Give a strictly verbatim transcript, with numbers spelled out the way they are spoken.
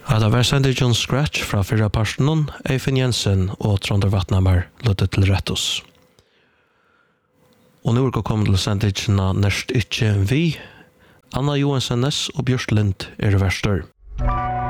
Ja, det var sendet John Scratch fra fyrra parsten, Eifen Jensen og Trondor Vatnamar lødde til rettos. Og nå er det kommet til sendet Nerst Ikke Vi. Anna Johansen Ness og Bjørst Lind er verster.